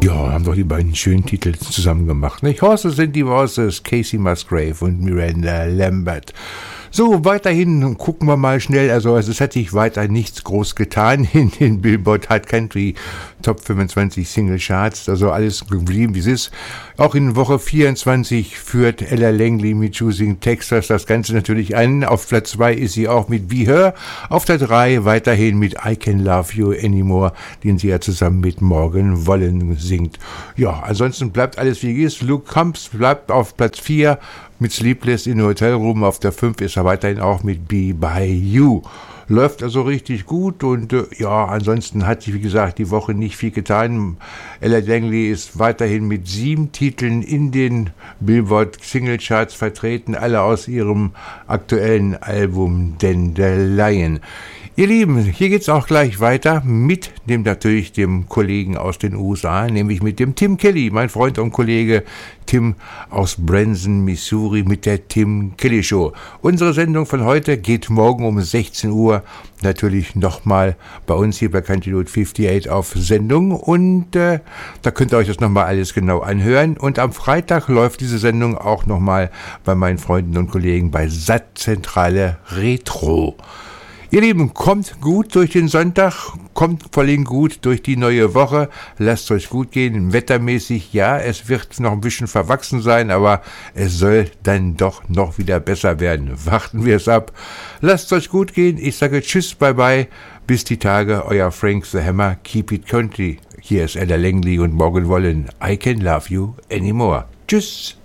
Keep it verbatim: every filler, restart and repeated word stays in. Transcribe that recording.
Ja, haben doch die beiden schönen Titel zusammen gemacht, nicht? Horses and Divorces, Casey Musgrave und Miranda Lambert. So, weiterhin gucken wir mal schnell, also es hat sich weiter nichts groß getan in den Billboard Hot Country Top fünfundzwanzig Single Charts, also alles geblieben, wie es ist. Auch in Woche vierundzwanzig führt Ella Langley mit Choosing Texas das Ganze natürlich an. Auf Platz zwei ist sie auch mit Be Her, auf der drei weiterhin mit I Can Love You Anymore, den sie ja zusammen mit Morgan Wallen singt. Ja, ansonsten bleibt alles wie es ist. Luke Combs bleibt auf Platz vier mit Sleepless in the Hotel Room, auf der fünf ist er weiterhin auch mit Be By You. Läuft also richtig gut und äh, ja, ansonsten hat sich, wie gesagt, die Woche nicht viel getan. Ella Langley ist weiterhin mit sieben Titeln in den Billboard Single Charts vertreten, alle aus ihrem aktuellen Album Dandelion. Ihr Lieben, hier geht's auch gleich weiter mit dem natürlich dem Kollegen aus den U S A, nämlich mit dem Tim Kelly, mein Freund und Kollege Tim aus Branson, Missouri, mit der Tim Kelly Show. Unsere Sendung von heute geht morgen um sechzehn Uhr natürlich nochmal bei uns hier bei Country Road achtundfünfzig auf Sendung und äh, da könnt ihr euch das nochmal alles genau anhören. Und am Freitag läuft diese Sendung auch nochmal bei meinen Freunden und Kollegen bei S A T-Zentrale Retro. Ihr Lieben, kommt gut durch den Sonntag, kommt vor allem gut durch die neue Woche, lasst euch gut gehen, wettermäßig, ja, es wird noch ein bisschen verwachsen sein, aber es soll dann doch noch wieder besser werden. Warten wir es ab. Lasst euch gut gehen, ich sage tschüss, bye bye, bis die Tage, euer Frank the Hammer, keep it country. Hier ist Ella Langley und Morgan Wallen, I Can Love You Anymore. Tschüss.